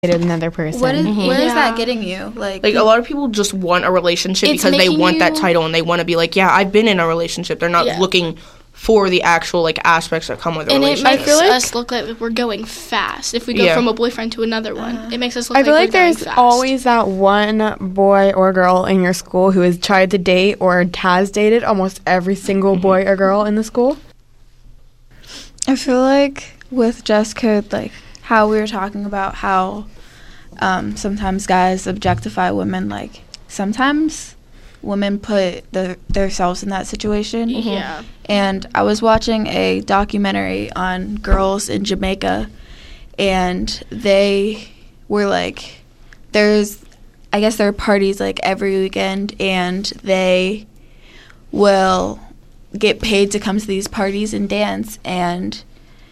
another person. Where is that getting you? Like a lot of people just want a relationship because they want that title and they want to be like, yeah, I've been in a relationship. They're not looking for the actual aspects that come with a relationship. And it makes us look like we're going fast. If we go from a boyfriend to another one, it makes us look like we're going fast. I feel like there's always that one boy or girl in your school who has tried to date or has dated almost every single boy or girl in the school. I feel like with dress code, like how we were talking about how sometimes guys objectify women, like sometimes women put themselves in that situation. Yeah. And I was watching a documentary on girls in Jamaica, and they were like, there are parties like every weekend, and they will get paid to come to these parties and dance. And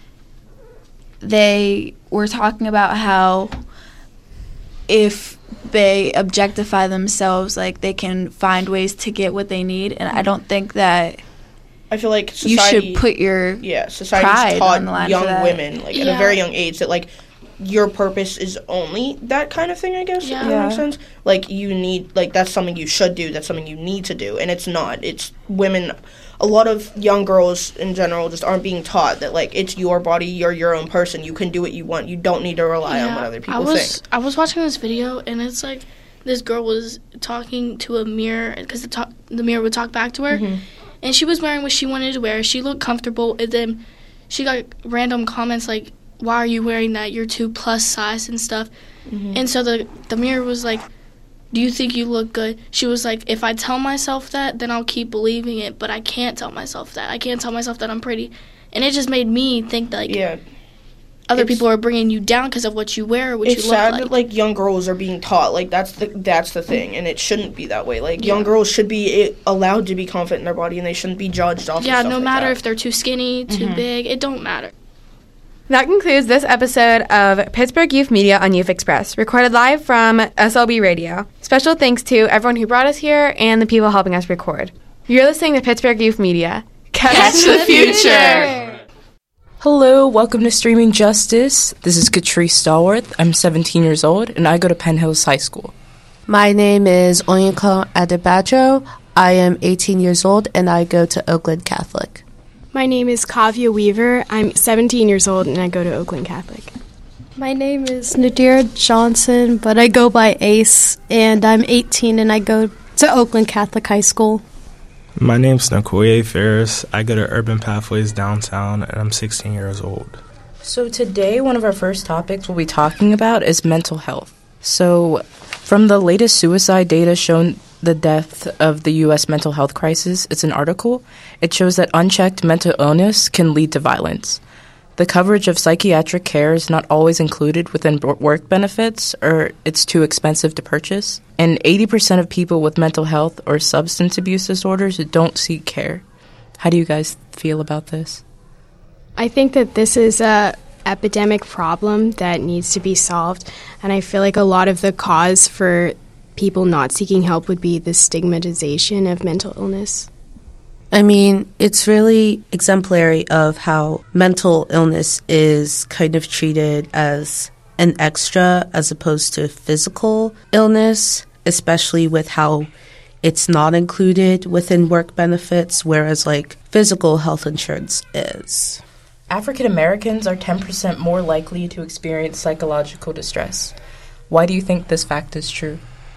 they were talking about how if they objectify themselves, like they can find ways to get what they need. And I don't think that I feel like society, you should put your society's taught on the line young for that. women like at a very young age that like your purpose is only that kind of thing, I guess. If that makes sense. Like you need, like that's something you should do, that's something you need to do, and it's not. It's women. A lot of young girls in general just aren't being taught that like it's your body, you're your own person, you can do what you want, you don't need to rely on what other people think. I was watching this video and it's like this girl was talking to a mirror because the mirror would talk back to her, and she was wearing what she wanted to wear. She looked comfortable, and then she got random comments like, "Why are you wearing that? You're too plus size and stuff." And so the mirror was like, "Do you think you look good?" She was like, "If I tell myself that, then I'll keep believing it, but I can't tell myself that. I can't tell myself that I'm pretty." And it just made me think that, like, other people are bringing you down because of what you wear or what you look like. It's sad that, like, young girls are being taught, like, that's the thing, and it shouldn't be that way. Like, young girls should be allowed to be confident in their body, and they shouldn't be judged off of stuff no like matter that. if they're too skinny, too big, it don't matter. That concludes this episode of Pittsburgh Youth Media on Youth Express, recorded live from SLB Radio. Special thanks to everyone who brought us here and the people helping us record. You're listening to Pittsburgh Youth Media. Catch the future! Hello, welcome to Streaming Justice. This is Catrice Stallworth. I'm 17 years old, and I go to Penn Hills High School. My name is Onyeka Adebajo. I am 18 years old, and I go to Oakland Catholic. My name is Kavya Weaver. I'm 17 years old, and I go to Oakland Catholic. My name is Nadira Johnson, but I go by Ace, and I'm 18, and I go to Oakland Catholic High School. My name's Nakoye Ferris. I go to Urban Pathways Downtown, and I'm 16 years old. So today, one of our first topics we'll be talking about is mental health. So from the latest suicide data showing the depth of the U.S. mental health crisis, it's an article. It shows that unchecked mental illness can lead to violence. The coverage of psychiatric care is not always included within work benefits, or it's too expensive to purchase. And 80% of people with mental health or substance abuse disorders don't seek care. How do you guys feel about this? I think that this is a epidemic problem that needs to be solved, and I feel like a lot of the cause for people not seeking help would be the stigmatization of mental illness. I mean, it's really exemplary of how mental illness is kind of treated as an extra as opposed to physical illness, especially with how it's not included within work benefits, whereas like physical health insurance is. African Americans are 10% more likely to experience psychological distress. Why do you think this fact is true?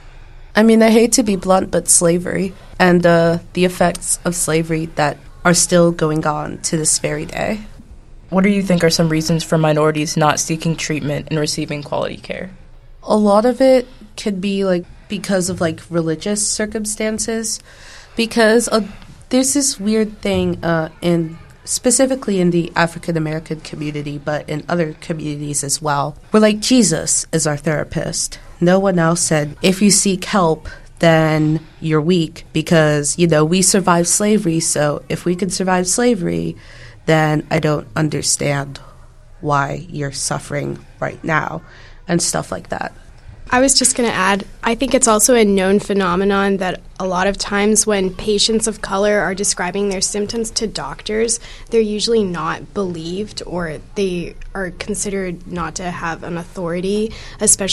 I mean, I hate to be blunt, but slavery and the effects of slavery that are still going on to this very day. What do you think are some reasons for minorities not seeking treatment and receiving quality care? A lot of it could be like because of like religious circumstances, because there's this weird thing specifically in the African American community, but in other communities as well. We're like, Jesus is our therapist. No one else said, if you seek help, then you're weak because, you know, we survived slavery. So if we can survive slavery, then I don't understand why you're suffering right now and stuff like that. I was just going to add, I think it's also a known phenomenon that a lot of times when patients of color are describing their symptoms to doctors, they're usually not believed or they are considered not to have an authority, especially